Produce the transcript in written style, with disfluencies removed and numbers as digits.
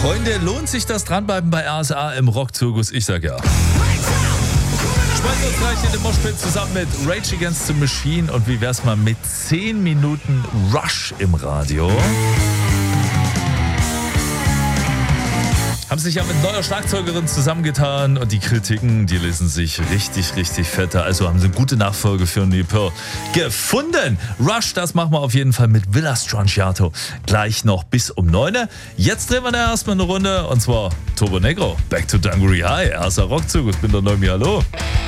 Freunde, lohnt sich das Dranbleiben bei RSA im Rockzirkus? Ich sag ja. Schmeißt uns gleich in den Moshpit zusammen mit Rage Against the Machine. Und wie wär's mal mit 10 Minuten Rush im Radio? Haben sich ja mit neuer Schlagzeugerin zusammengetan und die Kritiken, die lesen sich richtig, richtig fetter. Also haben sie eine gute Nachfolge für Neil Peart gefunden. Rush, das machen wir auf jeden Fall mit Villa Strangiato gleich noch bis um 9. Jetzt drehen wir da erstmal eine Runde und zwar Turbo Negro, Back to Dungaree High, erster Rockzirkus, bin der Neumi, hallo.